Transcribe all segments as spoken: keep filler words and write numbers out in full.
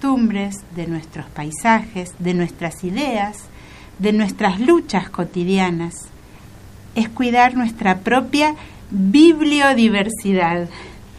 costumbres, de nuestros paisajes, de nuestras ideas, de nuestras luchas cotidianas. Es cuidar nuestra propia bibliodiversidad.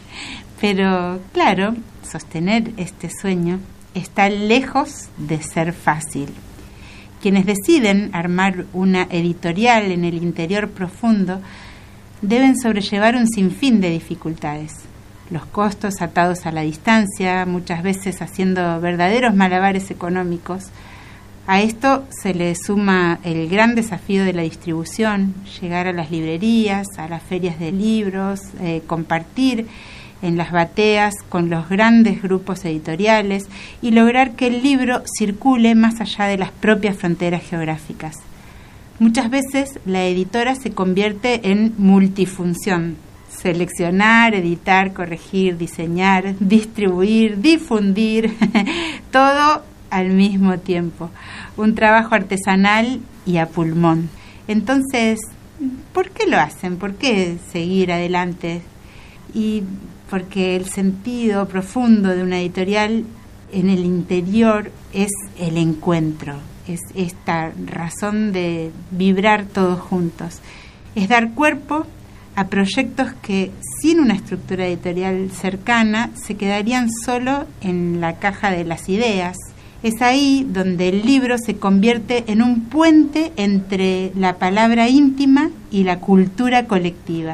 Pero, claro, sostener este sueño está lejos de ser fácil. Quienes deciden armar una editorial en el interior profundo deben sobrellevar un sinfín de dificultades. Los costos atados a la distancia, muchas veces haciendo verdaderos malabares económicos. A esto se le suma el gran desafío de la distribución, llegar a las librerías, a las ferias de libros, eh, compartir en las bateas con los grandes grupos editoriales y lograr que el libro circule más allá de las propias fronteras geográficas. Muchas veces la editora se convierte en multifunción: seleccionar, editar, corregir, diseñar, distribuir, difundir, todo al mismo tiempo. Un trabajo artesanal y a pulmón. Entonces, ¿por qué lo hacen? ¿Por qué seguir adelante? Y porque el sentido profundo de una editorial en el interior es el encuentro, es esta razón de vibrar todos juntos, es dar cuerpo a proyectos que sin una estructura editorial cercana se quedarían solo en la caja de las ideas. Es ahí donde el libro se convierte en un puente entre la palabra íntima y la cultura colectiva.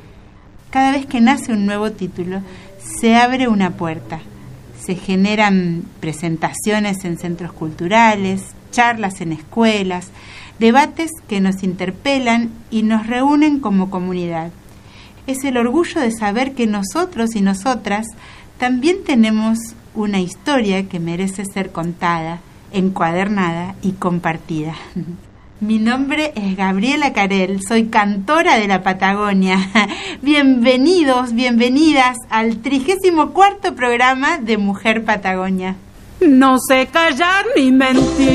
Cada vez que nace un nuevo título, se abre una puerta. Se generan presentaciones en centros culturales, charlas en escuelas, debates que nos interpelan y nos reúnen como comunidad. Es el orgullo de saber que nosotros y nosotras también tenemos una historia que merece ser contada, encuadernada y compartida. Mi nombre es Gabriela Carel, soy cantora de la Patagonia. Bienvenidos, bienvenidas al trigésimo cuarto programa de Mujer Patagonia. No sé callar ni mentir.